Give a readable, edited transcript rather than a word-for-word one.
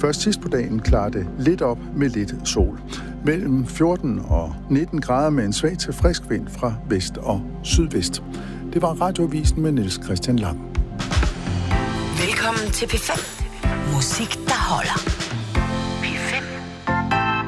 Først sidst på dagen klarer det lidt op med lidt sol. Mellem 14 og 19 grader med en svag til frisk vind fra vest og sydvest. Det var Radioavisen med Niels Christian Lang. Velkommen til P5. Musik, der holder.